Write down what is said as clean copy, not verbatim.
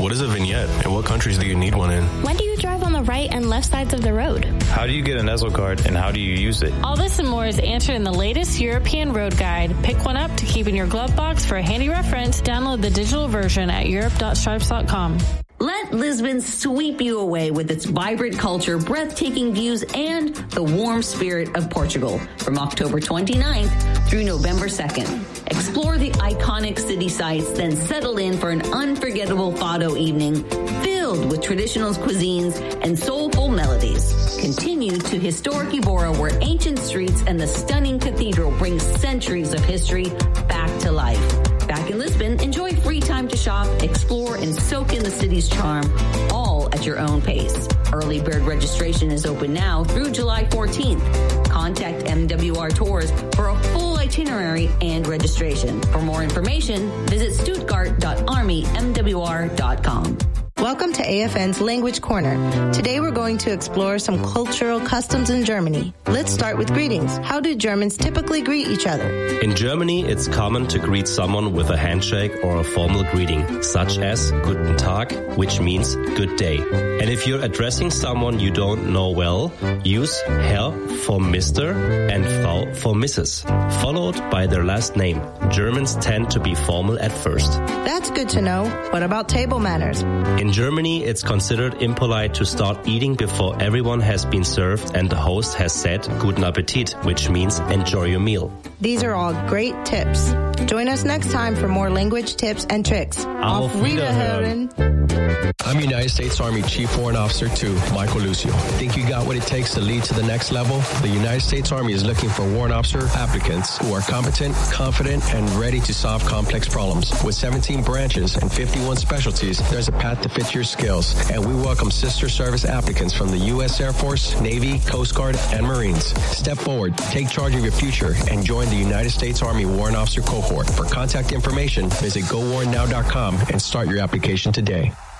What is a vignette, and what countries do you need one in? When do you drive on the right and left sides of the road? How do you get an ESL card, and how do you use it? All this and more is answered in the latest European Road Guide. Pick one up to keep in your glove box for a handy reference. Download the digital version at europe.stripes.com. Let Lisbon sweep you away with its vibrant culture, breathtaking views, and the warm spirit of Portugal from October 29th through November 2nd. Explore the iconic city sites, then settle in for an unforgettable fado evening filled with traditional cuisines and soulful melodies. Continue to historic Évora, where ancient streets and the stunning cathedral bring centuries of history back to life. Back in Lisbon, enjoy free time to shop, explore, and soak in the city's charm, all at your own pace. Early bird registration is open now through July 14th. Contact MWR Tours for a full itinerary and registration. For more information, visit stuttgart.armymwr.com. Welcome to AFN's Language Corner. Today we're going to explore some cultural customs in Germany. Let's start with greetings. How do Germans typically greet each other? In Germany, it's common to greet someone with a handshake or a formal greeting, such as Guten Tag, which means good day. And if you're addressing someone you don't know well, use Herr for Mr. and Frau for Mrs., followed by their last name. Germans tend to be formal at first. That's good to know. What about table manners? In Germany, it's considered impolite to start eating before everyone has been served and the host has said Guten Appetit, which means enjoy your meal. These are all great tips. Join us next time for more language tips and tricks. Auf Wiederhören. I'm United States Army Chief Foreign Officer 2, Michael Lucio. Think you got what it takes to lead to the next level? The United States Army is looking for warrant officer applicants who are competent, confident, and ready to solve complex problems. With 17 branches and 51 specialties, there's a path to fit your skills. And we welcome sister service applicants from the U.S. Air Force, Navy, Coast Guard, and Marines. Step forward, take charge of your future, and join the United States Army Warrant Officer Cohort. For contact information, visit gowarrantnow.com and start your application today.